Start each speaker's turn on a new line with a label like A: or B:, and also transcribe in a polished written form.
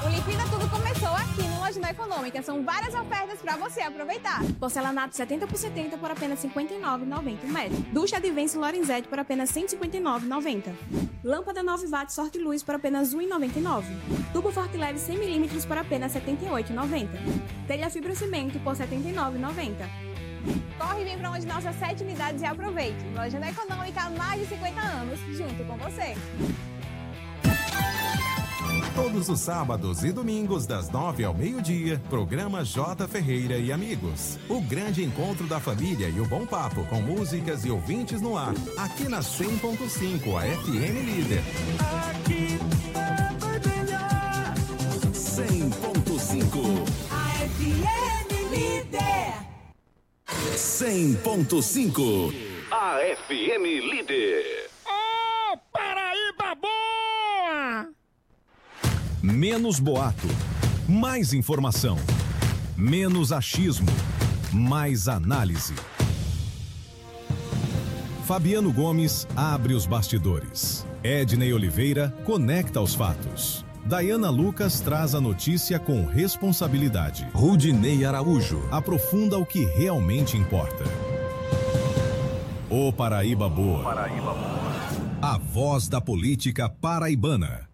A: O Liquida Tudo começou aqui no Lojinha Econômica. São várias ofertas para você aproveitar. Porcelanato 70 por 70 por apenas R$ 59,90 o metro. Ducha Advance Lorenzetti por apenas R$ 159,90. Lâmpada 9 watts Sorte Luz por apenas R$ 1,99. Tubo Forte Leve 100mm por apenas R$ 78,90. Telha Fibra Cimento por R$ 79,90. Corre e vem para uma de nossas 7 unidades e aproveite. Lojinha Econômica há mais de 50 anos, junto com você.
B: Todos os sábados e domingos, das 9 ao meio-dia, programa J. Ferreira e Amigos. O grande encontro da família e o bom papo, com músicas e ouvintes no ar. Aqui na 100.5, a FM Líder.
C: Aqui é melhor.
B: 100.5.
C: A FM Líder.
B: 100.5. A FM Líder.
D: Ô, Paraíba boa!
B: Menos boato, mais informação. Menos achismo, mais análise. Fabiano Gomes abre os bastidores. Ednei Oliveira conecta os fatos. Dayana Lucas traz a notícia com responsabilidade. Rudinei Araújo aprofunda o que realmente importa. Ô Paraíba boa. A voz da política paraibana.